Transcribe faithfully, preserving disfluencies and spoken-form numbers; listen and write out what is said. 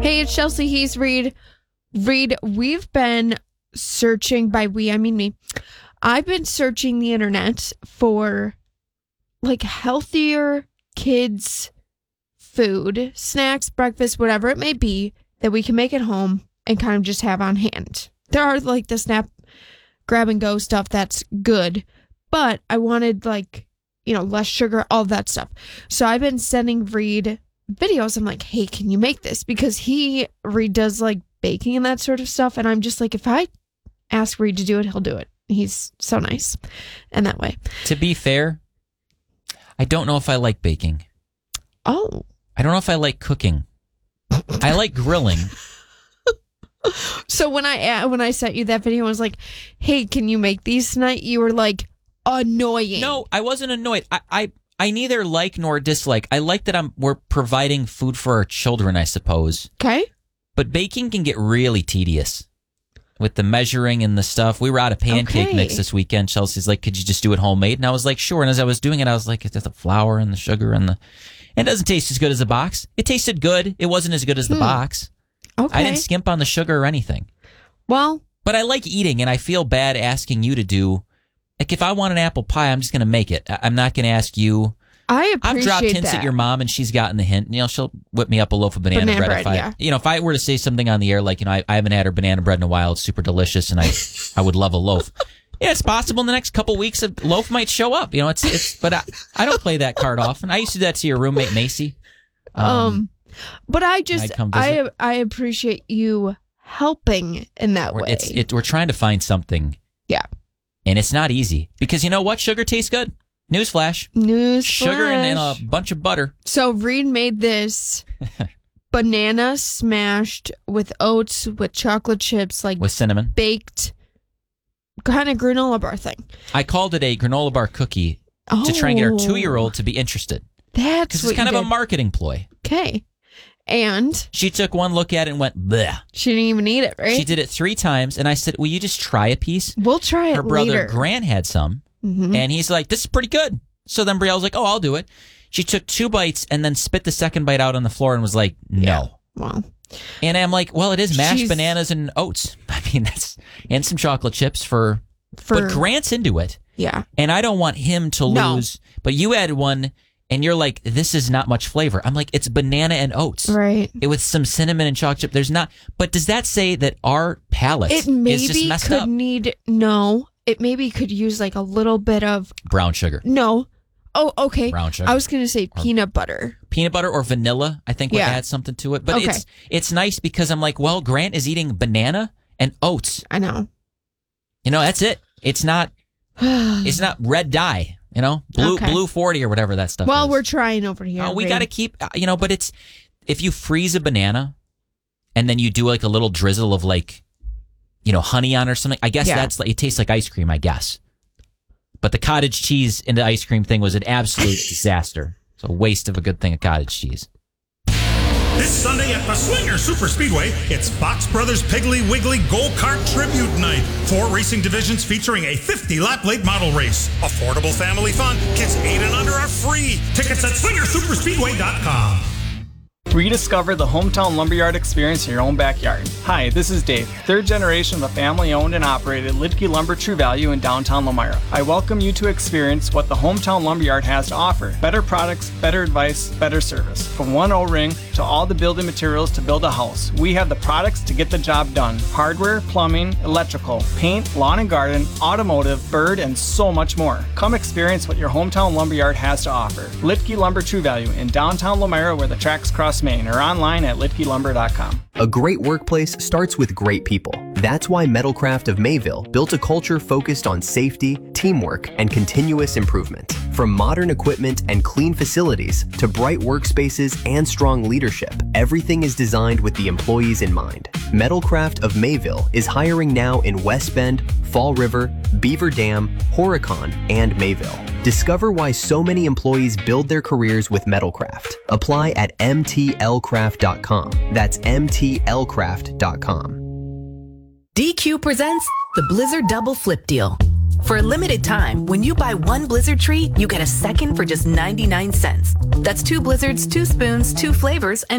Hey, it's Chelsea. He's Reed. Reed, we've been searching, by we, I mean me. I've been searching the internet for like healthier kids food, snacks, breakfast, whatever it may be that we can make at home and kind of just have on hand. There are like the snap, grab and go stuff that's good, but I wanted like, you know, less sugar, all that stuff. So I've been sending Reed videos. I'm like, hey, can you make this? Because he, Reed does like baking and that sort of stuff. And I'm just like, if I ask Reed to do it, he'll do it. He's so nice. And that way. To be fair, I don't know if I like baking. Oh. I don't know if I like cooking. I like grilling. So when I when I sent you that video, I was like, hey, can you make these tonight? You were like, annoying. No, I wasn't annoyed. I, I, I neither like nor dislike. I like that I'm we're providing food for our children, I suppose. Okay. But baking can get really tedious with the measuring and the stuff. We were out of pancake Okay. mix this weekend. Chelsea's like, could you just do it homemade? And I was like, sure. And as I was doing it, I was like, it's the flour and the sugar and the... And it doesn't taste as good as the box. It tasted good. It wasn't as good as the Hmm. box. Okay. I didn't skimp on the sugar or anything. Well, But I like eating, and I feel bad asking you to do... Like, if I want an apple pie, I'm just going to make it. I- I'm not going to ask you... I appreciate I've dropped hints that. at your mom, and she's gotten the hint. You know, she'll whip me up a loaf of banana, Banana bread, bread, if I, yeah. you know, if I were to say something on the air, like, you know, I, I haven't had her banana bread in a while. It's super delicious, and I, I would love a loaf. Yeah, it's possible in the next couple weeks a loaf might show up. You know, it's it's. But I, I don't play that card often. I used to do that to your roommate Macy. Um, Um, but I I'd just come I visit. I appreciate you helping in that we're, way. it's it. We're trying to find something. Yeah. And it's not easy because you know what? Sugar tastes good. Newsflash. News Sugar and, and flash. a bunch of butter. So Reed made this banana smashed with oats with chocolate chips, like With cinnamon. baked kind of granola bar thing. I called it a granola bar cookie Oh, to try and get our two-year-old to be interested. That's Because what it's kind you of did. a marketing ploy. Okay. And She took one look at it and went, bleh. she didn't even eat it, right? She did it three times, and I said, will you just try a piece? We'll try it Her brother later. Grant had some, Mhm. and he's like, this is pretty good. So then Brielle was like, oh, I'll do it. She took two bites and then spit the second bite out on the floor and was like, no. Well, And I'm like, well, it is mashed She's- bananas and oats. I mean, that's, and some chocolate chips for, for but Grant's into it. yeah. And I don't want him to No. lose. But you had one, and you're like, this is not much flavor. I'm like, it's banana and oats. Right. It with some cinnamon and chocolate chip. There's not. But does that say that our palate It is just maybe messed could up? need no. It maybe could use like a little bit of Brown sugar, no. Oh, okay. brown sugar, I was gonna say peanut butter. peanut butter or vanilla. I think would Yeah. add something to it. But Okay. it's it's nice because I'm like, well, Grant is eating banana and oats. I know. You know, that's it. It's not. It's not red dye. You know, blue Okay. blue forty or whatever that stuff. Well, is. we're trying over here. Oh, we Reed. got to keep, uh, you know, but it's, if you freeze a banana and then you do like a little drizzle of like, you know, honey on or something, I guess Yeah. that's like, it tastes like ice cream, I guess. But the cottage cheese in the ice cream thing was an absolute disaster. It's a waste of a good thing of cottage cheese. This Sunday at the Swinger Super Speedway, it's Fox Brothers Piggly Wiggly Go-Kart Tribute Night. Four racing divisions featuring a fifty-lap late model race. Affordable family fun. Kids eight and under are free. Tickets at swinger super speedway dot com. Rediscover the hometown lumberyard experience in your own backyard. Hi, this is Dave, third generation of the family-owned and operated Lidke Lumber True Value in downtown Lamira. I welcome you to experience what the hometown lumberyard has to offer. Better products, better advice, better service. From one O-ring to all the building materials to build a house, we have the products to get the job done. Hardware, plumbing, electrical, paint, lawn and garden, automotive, bird, and so much more. Come experience what your hometown lumberyard has to offer. Lidke Lumber True Value in downtown Lamira where the tracks cross Maine, or online at lidke lumber dot com. A great workplace starts with great people. That's why Metalcraft of Mayville built a culture focused on safety, teamwork, and continuous improvement. From modern equipment and clean facilities to bright workspaces and strong leadership, everything is designed with the employees in mind. Metalcraft of Mayville is hiring now in West Bend, Fall River, Beaver Dam, Horicon, and Mayville. Discover why so many employees build their careers with Metalcraft. Apply at m t l craft dot com. That's m t l craft dot com. D Q presents the Blizzard Double Flip Deal. For a limited time, when you buy one Blizzard treat, you get a second for just ninety-nine cents. That's two Blizzards, two spoons, two flavors, and